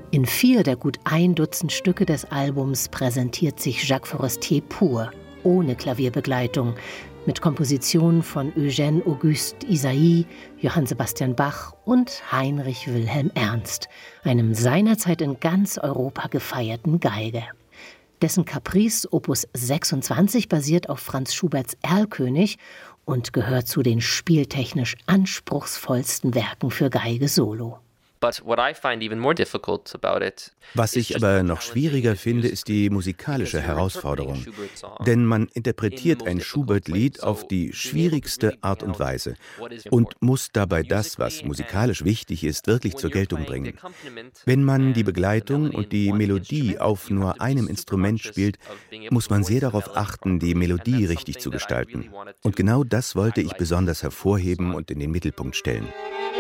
In 4 der gut 1 Dutzend Stücke des Albums präsentiert sich Jacques Forestier pur, ohne Klavierbegleitung, mit Kompositionen von Eugène Auguste Ysaÿe, Johann Sebastian Bach und Heinrich Wilhelm Ernst, einem seinerzeit in ganz Europa gefeierten Geiger. Dessen Caprice Opus 26 basiert auf Franz Schuberts Erlkönig und gehört zu den spieltechnisch anspruchsvollsten Werken für Geige solo. Was ich aber noch schwieriger finde, ist die musikalische Herausforderung. Denn man interpretiert ein Schubert-Lied auf die schwierigste Art und Weise und muss dabei das, was musikalisch wichtig ist, wirklich zur Geltung bringen. Wenn man die Begleitung und die Melodie auf nur einem Instrument spielt, muss man sehr darauf achten, die Melodie richtig zu gestalten. Und genau das wollte ich besonders hervorheben und in den Mittelpunkt stellen.